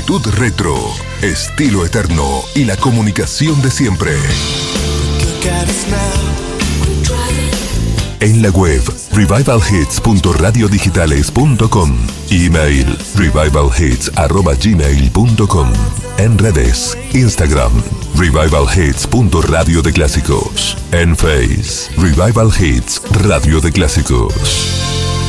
Actitud retro, estilo eterno y la comunicación de siempre. En la web revivalhits.radiodigitales.com. Email revivalhits@gmail.com. En redes, Instagram revivalhits.radio de clásicos. En Face, Revival Hits Radio de Clásicos.